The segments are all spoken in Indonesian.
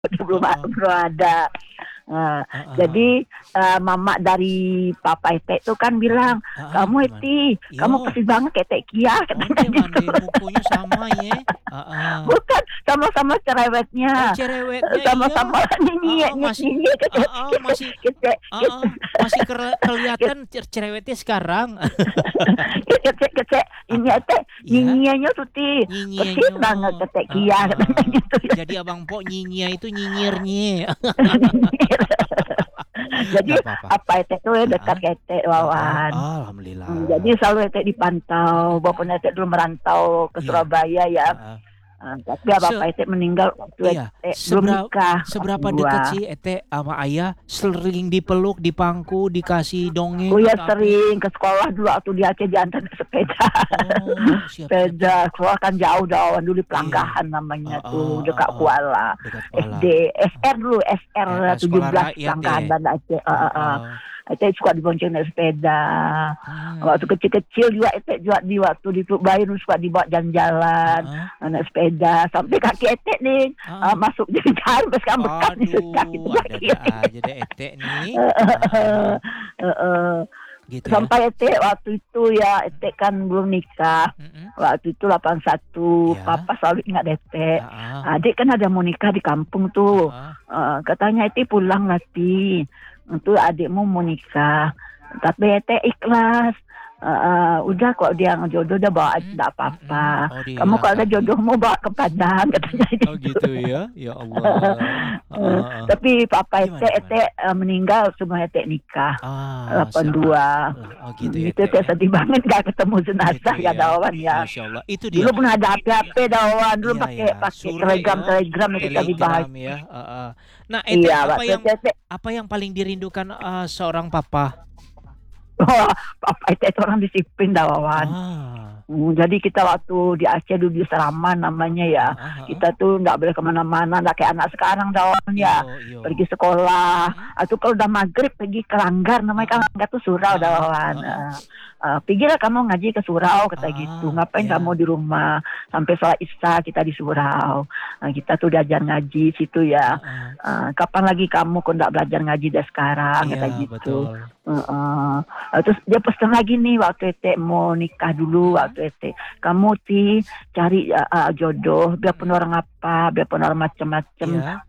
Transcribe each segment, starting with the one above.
belum Heeh. belum ada. Heeh. Jadi mama dari papa Ete tuh kan Heeh. bilang, Heeh, kamu gimana? Eti, kamu Yo. persis banget kayak Tek Kia Oh, katanya dia gitu. mande mukonya sama ya. Heeh. Bukan, sama-sama Oh, cerewetnya, cerewetnya iya. sama-sama nyinyir Heeh, masih nyinyir kita masih kita heeh, masih kelihatan cerewetnya sekarang. kece ini Apa? Ete Iya, nyinyirnya tuti persis nyinyirnya. banget ke Tek Kia katanya Heeh. gitu ya. Jadi Abang Po nyinyir itu nyinyirnya. Jadi Nggak apa-apa. apa Ete tuh dekat Heeh. ke Ete Heeh. Wawan. Jadi Alhamdulillah. selalu Ete dipantau, Mm-mm, walaupun mm-mm. Ete dulu merantau ke Iya. Surabaya ya. Heeh. Tapi apa Ete meninggal waktu Iya, Ete belum nikah, waktu seberapa dekat dua. sih Ete sama ayah? Sering dipeluk, dipangku, dikasih Oh dongeng ya atau apa? sering ke sekolah dulu waktu di Aceh diantar naik sepeda. Oh, siap siap siap. Sepeda, sekolah kan jauh dawan dulu di Iya. Pelanggahan namanya tuh, Heeh, dekat heeh. Kuala. Dekat Kuala. SD, SR dulu, SR Sekolah 17 rakyat Pelanggahan ya. Banda Aceh. Heeh. Ete suka dibonceng naik sepeda. Waktu Hmm. kecil-kecil juga Ete juga di waktu di Teluk Bayu suka dibawa jalan-jalan, Heeh. naik sepeda sampai kaki Ete nih Heeh. masuk jalan sampai sekarang bekas di kaki Aduh, kaki. ada aja deh Ete nih. Heeh. Gitu ya. Sampai Ete waktu itu ya Ete kan belum nikah. Mm-mm. Waktu itu 81, Ya. papa selalu ingat Ete. Heeh. Adik kan ada mau nikah di kampung tuh. Heeh. Katanya Ete pulang nanti. Itu adikmu mau nikah. Tapi Ete ikhlas. Udah kok dia jodoh udah bawa aja tidak apa-apa. Oh, Kamu kalau ada dinikahin. jodohmu bawa ke Padang katanya Oh gitu. gitu ya. Ya Allah. Heeh. Tapi papa Gimana gimana? Ete meninggal sebelum Ete nikah. Ah, 82. oh gitu ya, Gitu Teh Teh ya. sedih banget gak ketemu Gitu jenazah ya ya. Dawan ya. Masya Allah. Itu Dulu dia. pun ada HP Dawan, dulu Iya pakai ya. pakai Sule ya. telegram itu kita dibahas. Telegram ya. Heeh. Nah, Ete Iya, waktu Teh apa yang paling dirindukan seorang papa? wah, papa itu orang disiplin Dawan. Ah. Jadi kita waktu di Aceh dulu di Seraman namanya ya, Heeh, heeh. kita tuh nggak boleh kemana-mana, nggak kayak anak sekarang Dawan ya. Iyo, iyo. Pergi sekolah, Mm-mm. atau kalau udah maghrib pergi ke Langgar, namanya kan Heeh. Langgar tuh surau Heeh, Dawan. heeh. Pergilah kamu ngaji ke surau kata gitu, ngapain kamu Ya. di rumah sampai sholat isya kita di surau. Kita tuh diajar ngaji situ ya. Heeh. Kapan lagi kamu kok nggak belajar ngaji dari sekarang kata Iya, gitu. betul. Terus dia pesan lagi nih waktu Ete mau nikah dulu Mm-mm. waktu Ete, kamu cari jodoh biarpun Mm-mm. orang apa, biarpun orang macam-macam Iya.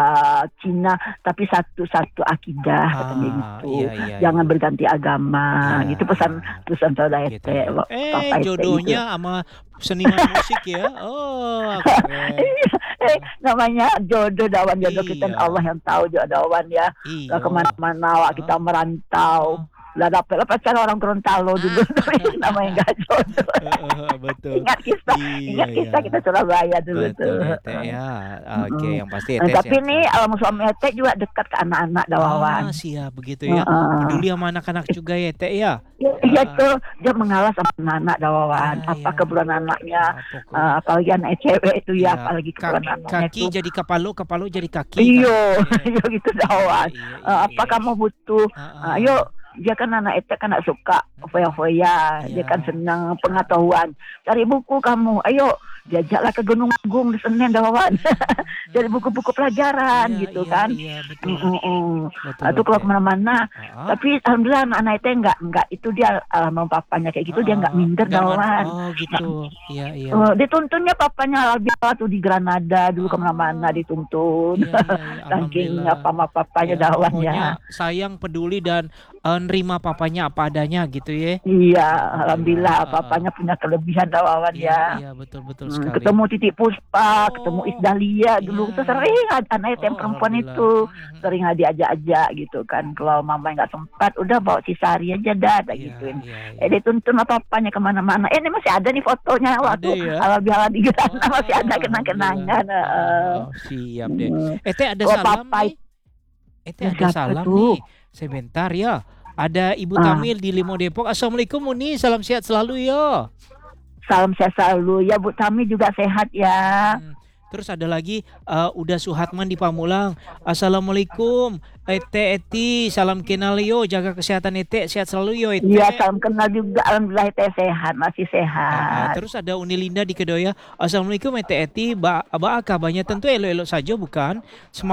Cina tapi satu akidah katanya gitu, Iya, iya, jangan iya. berganti agama Iya, gitu pesan saudara gitu Ete, ya. papa Ete gitu. Jodohnya sama seniman musik ya. Oh, keren. Namanya jodoh Dawan, jodoh kita Iya. Allah yang tahu jodoh Dawan ya. Iya. Kemana-mana Heeh, kita merantau heeh. lah dapet pacar orang Gorontalo dulu tapi namanya nggak jodoh. Betul. ingat Iya, iya. kita Surabaya dulu Betul tuh. ya, Teh ya. Oke, yang pasti Teh Tapi sehat nih selalu. suami Ete juga dekat ke anak-anak Dawawan. Siap begitu ya. Peduli sama anak-anak juga ya, Teh ya. Iya tuh dia mengalah sama anak-anak Dawawan. Iya, Apa iya. keperluan anaknya, Pokoknya apalagi anak cewek itu ya, iya. apalagi keperluan anaknya Kaki itu. jadi kepala jadi kaki kan. Iyo, Iya. iyo gitu Iya, Dawan. iya, iya, Apa iya. kamu butuh? Heeh. Ayo, dia kan anak Ete kan nggak suka foya-foya, dia Iya. kan senang pengetahuan. Cari buku kamu, ayo diajaklah ke Gunung Agung di Senen Dawan. Cari buku-buku pelajaran Iya, gitu iya, kan. iya, betul. Betul, Itu kalau Teh. kemana-mana. Heeh. Tapi alhamdulillah anak Ete nggak itu dia mau papanya kayak gitu dia nggak minder Nggak Dawan. oh gitu. Iya, iya. Dituntunnya papanya Albiah tuh di Granada dulu kemana-mana Ah, dituntun. iya, iya, iya. Saking Alhamdulillah. apa sama papanya Ya, Dawan pokoknya ya. sayang, peduli dan nerima papanya apa adanya gitu ya. Iya, Alhamdulillah. alhamdulillah papanya punya kelebihan Dawan Iya, ya. iya, betul sekali. Ketemu Titik Puspa, ketemu Oh, Isdalia dulu iya, tuh iya. sering anak yang Oh, perempuan alhamdulillah. itu sering diajak-ajak gitu kan. Kalau mama nggak sempat, udah bawa si Sari aja dah, Iya, gituin. iya, iya. Dituntun apa-apanya kemana-mana. Ini masih ada nih fotonya Ada waktu ya. halal di Granada masih ada Alhamdulillah. kenang-kenangan. Siap deh. Teh ada Kalau salam papa nih. Teh ada siapa salam tuh? nih. Sebentar ya. Ada Ibu Ah, Tamil di Limo Depok. Assalamualaikum Uni, salam sehat selalu yo. salam sehat selalu ya Bu Tami juga sehat ya. Hmm. Terus ada lagi Uda Suhatman di Pamulang. Assalamualaikum. Ete Eti, salam kenal yo, jaga kesehatan Ete, sehat selalu yo Ete. Iya, salam kenal juga. Alhamdulillah teh sehat, masih sehat. Terus ada Unilinda di Kedoya. Assalamualaikum Ete Eti, ba kabarnya tentu elo-elo saja bukan?